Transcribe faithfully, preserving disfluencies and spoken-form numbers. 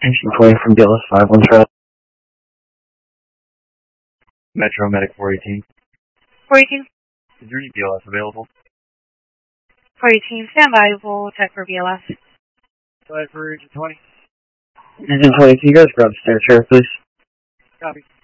Agent twenty from B L S five one Charlie. Metro Medic four eighteen. four eighteen. Is there any B L S available? four eighteen, stand by. We'll check for B L S. Go ahead for Agent twenty. Agent twenty, can you guys grab the stair chair, please? Copy.